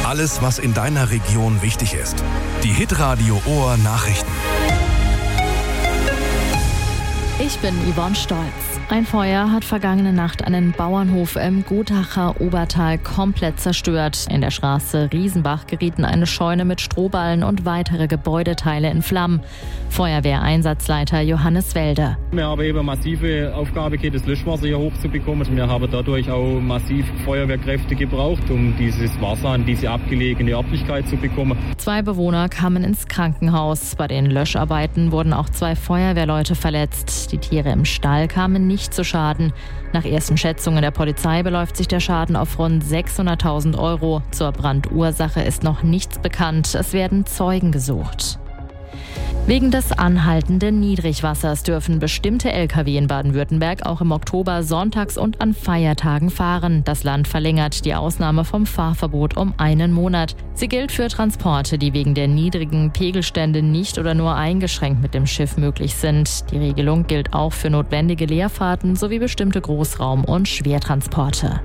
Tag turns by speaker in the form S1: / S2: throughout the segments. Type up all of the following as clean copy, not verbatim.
S1: Alles, was in deiner Region wichtig ist. Die Hitradio Ohr Nachrichten.
S2: Ich bin Yvonne Stolz. Ein Feuer hat vergangene Nacht einen Bauernhof im Gutacher Obertal komplett zerstört. In der Straße Riesenbach gerieten eine Scheune mit Strohballen und weitere Gebäudeteile in Flammen. Feuerwehreinsatzleiter Johannes Welde.
S3: Wir haben eben massive Aufgabe gehabt, das Löschwasser hier hochzubekommen. Wir haben dadurch auch massiv Feuerwehrkräfte gebraucht, um dieses Wasser an diese abgelegene Örtlichkeit zu bekommen.
S2: 2 Bewohner kamen ins Krankenhaus. Bei den Löscharbeiten wurden auch 2 Feuerwehrleute verletzt. Die Tiere im Stall kamen nicht zu Schaden. Nach ersten Schätzungen der Polizei beläuft sich der Schaden auf rund 600.000 €. Zur Brandursache ist noch nichts bekannt. Es werden Zeugen gesucht. Wegen des anhaltenden Niedrigwassers dürfen bestimmte Lkw in Baden-Württemberg auch im Oktober sonntags und an Feiertagen fahren. Das Land verlängert die Ausnahme vom Fahrverbot um 1 Monat. Sie gilt für Transporte, die wegen der niedrigen Pegelstände nicht oder nur eingeschränkt mit dem Schiff möglich sind. Die Regelung gilt auch für notwendige Leerfahrten sowie bestimmte Großraum- und Schwertransporte.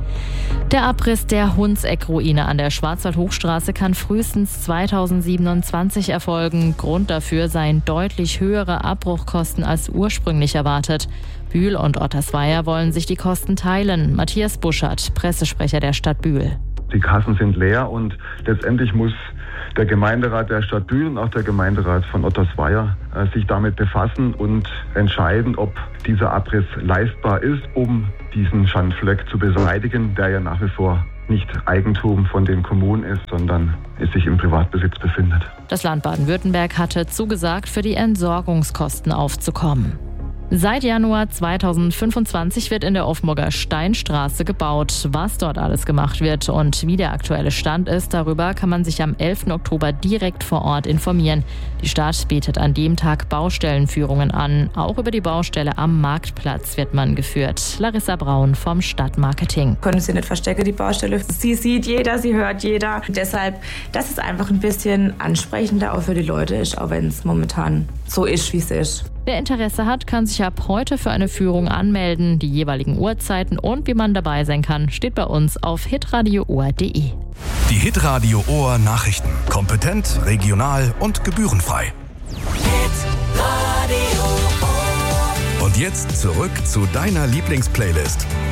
S2: Der Abriss der Hundseck-Ruine an der Schwarzwald-Hochstraße kann frühestens 2027 erfolgen. Grund dafür seien deutlich höhere Abbruchkosten als ursprünglich erwartet. Bühl und Ottersweier wollen sich die Kosten teilen. Matthias Buschert, Pressesprecher der Stadt Bühl.
S4: Die Kassen sind leer und letztendlich muss der Gemeinderat der Stadt Bühl und auch der Gemeinderat von Ottersweier sich damit befassen und entscheiden, ob dieser Abriss leistbar ist, um diesen Schandfleck zu beseitigen, der ja nach wie vor nicht Eigentum von den Kommunen ist, sondern sich im Privatbesitz befindet.
S2: Das Land Baden-Württemberg hatte zugesagt, für die Entsorgungskosten aufzukommen. Seit Januar 2025 wird in der Offenburger Steinstraße gebaut. Was dort alles gemacht wird und wie der aktuelle Stand ist, darüber kann man sich am 11. Oktober direkt vor Ort informieren. Die Stadt bietet an dem Tag Baustellenführungen an. Auch über die Baustelle am Marktplatz wird man geführt. Larissa Braun vom Stadtmarketing.
S5: Können Sie nicht verstecken, die Baustelle. Sie sieht jeder, sie hört jeder. Deshalb, dass es einfach ein bisschen ansprechender auch für die Leute ist, auch wenn es momentan so ist, wie es ist.
S2: Wer Interesse hat, kann sich ab heute für eine Führung anmelden. Die jeweiligen Uhrzeiten und wie man dabei sein kann, steht bei uns auf hitradioohr.de.
S1: Die Hitradio Ohr Nachrichten. Kompetent, regional und gebührenfrei. Und jetzt zurück zu deiner Lieblingsplaylist.